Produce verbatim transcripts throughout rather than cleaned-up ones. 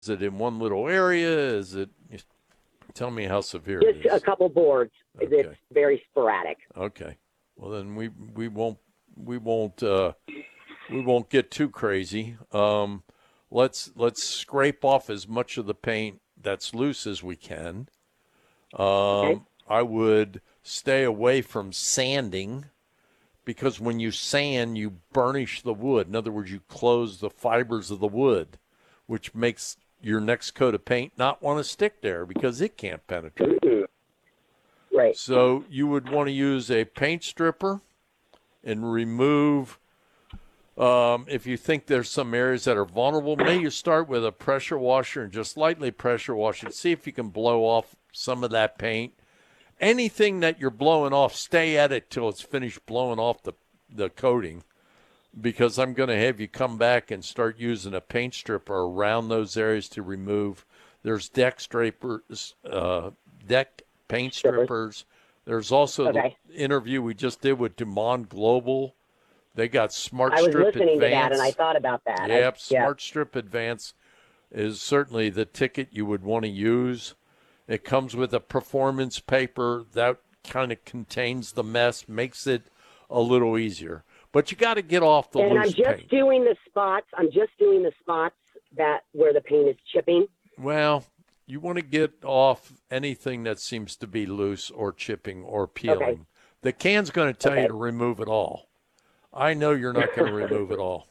Is it in one little area? Is it? Tell me how severe Just it is. a couple boards. Okay. It's very sporadic. Okay. Well, then we we won't we won't uh, we won't get too crazy. Um, let's let's scrape off as much of the paint that's loose as we can. Um, okay. I would stay away from sanding, because when you sand, you burnish the wood. In other words, you close the fibers of the wood, which makes your next coat of paint not want to stick there because it can't penetrate. Right. So you would want to use a paint stripper and remove, um, if you think there's some areas that are vulnerable, maybe you start with a pressure washer and just lightly pressure wash it. See if you can blow off some of that paint. Anything that you're blowing off, stay at it till it's finished blowing off the, the coating, because I'm going to have you come back and start using a paint stripper around those areas to remove. There's deck strippers, uh, deck paint strippers. There's also okay. the interview we just did with Dumont Global. They got Smart Strip Advance. I was listening to that, and I thought about that. Yep, I, Smart yeah. Strip Advance is certainly the ticket you would want to use. It comes with a performance paper that kind of contains the mess, makes it a little easier. But you got to get off the and loose I'm just paint. doing the spots. I'm just doing the spots that where the paint is chipping. Well, you want to get off anything that seems to be loose or chipping or peeling. Okay. The can's going to tell okay. you to remove it all. I know you're not going to remove it all.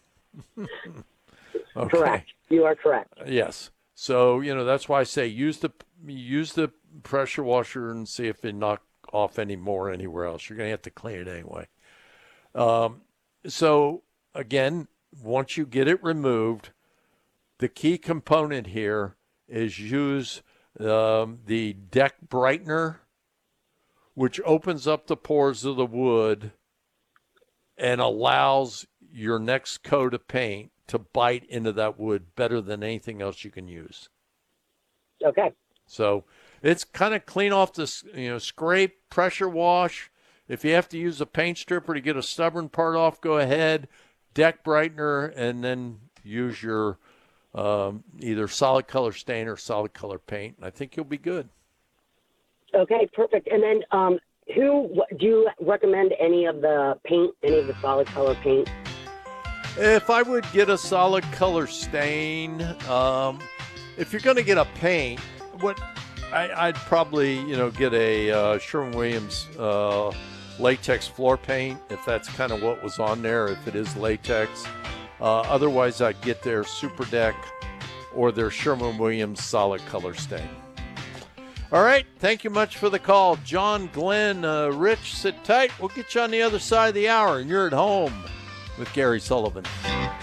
Okay. Correct. You are correct. Yes. So, you know, that's why I say use the use the pressure washer and see if it knock off any more anywhere else. You're going to have to clean it anyway. Um, so, again, once you get it removed, the key component here is use um, the deck brightener, which opens up the pores of the wood and allows your next coat of paint to bite into that wood better than anything else you can use. Okay. So it's kind of clean off this, you know, scrape, pressure wash. If you have to use a paint stripper to get a stubborn part off, go ahead, deck brightener, and then use your um, either solid color stain or solid color paint. I think you'll be good. Okay, perfect. And then um, who do you recommend any of the paint, any of the solid color paint? If I would get a solid color stain, um, if you're going to get a paint, what I, I'd probably, you know, get a uh, Sherwin-Williams uh, latex floor paint, if that's kind of what was on there, if it is latex. Uh, otherwise, I'd get their Super Deck or their Sherwin-Williams solid color stain. All right. Thank you much for the call. John, Glenn, uh, Rich, sit tight. We'll get you on the other side of the hour, and you're at home with Gary Sullivan.